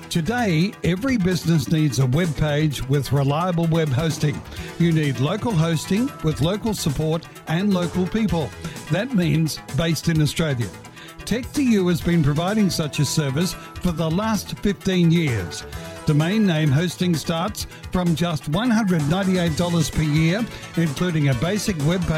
Today, every business needs a web page with reliable web hosting. You need local hosting with local support and local people. That means based in Australia. Tech2U has been providing such a service for the last 15 years. Domain name hosting starts from just $198 per year, including a basic web page